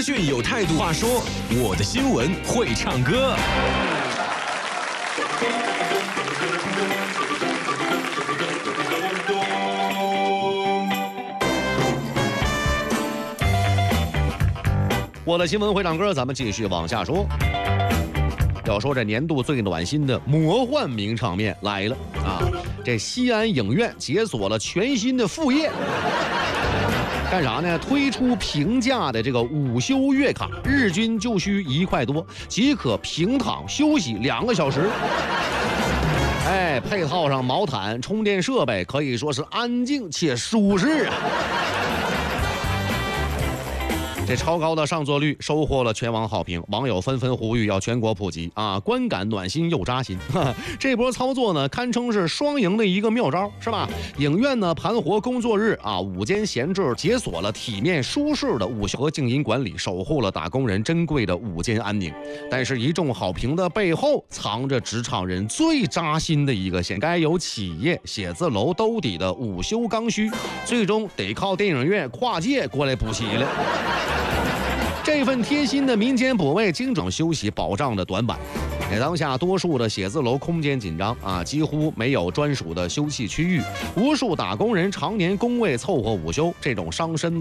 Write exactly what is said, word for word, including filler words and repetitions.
讯有态度。话说，我的新闻会唱歌。我的新闻会唱歌，咱们继续往下说。要说这年度最暖心的魔幻名场面来了啊！这西安影院解锁了全新的副业，干啥呢？推出平价的这个午休月卡，日均就需一块多，即可平躺休息两个小时。哎，配套上毛毯、充电设备，可以说是安静且舒适啊。这超高的上座率收获了全网好评，网友纷纷呼吁要全国普及啊，观感暖心又扎心。这波操作呢，堪称是双赢的一个妙招，是吧？影院呢盘活工作日啊，午间闲置，解锁了体面舒适的午休和静音管理，守护了打工人珍贵的午间安宁。但是，一众好评的背后，藏着职场人最扎心的一个线，该有企业、写字楼兜底的午休刚需，最终得靠电影院跨界过来补齐了。这份贴心的民间补位、精准休息保障的短板，当下多数的写字楼空间紧张啊，几乎没有专属的休憩区域，无数打工人常年工位凑合午休，这种伤身